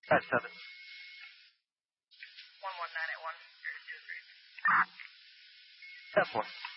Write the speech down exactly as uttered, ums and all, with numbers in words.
Five seven. One one nine at one. Ten four.